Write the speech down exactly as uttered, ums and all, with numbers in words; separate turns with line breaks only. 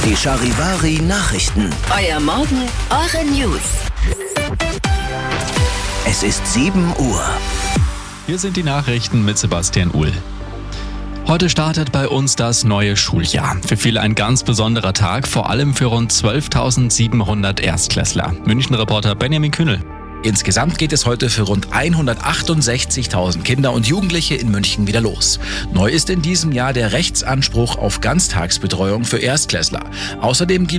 Die Charivari Nachrichten.
Euer Morgen, eure News.
Es ist sieben Uhr.
Hier sind die Nachrichten mit Sebastian Uhl. Heute startet bei uns das neue Schuljahr. Für viele ein ganz besonderer Tag, vor allem für rund zwölftausendsiebenhundert Erstklässler. München-Reporter Benjamin Kühnel.
Insgesamt geht es heute für rund hundertachtundsechzigtausend Kinder und Jugendliche in München wieder los. Neu ist in diesem Jahr der Rechtsanspruch auf Ganztagsbetreuung für Erstklässler. Außerdem gibt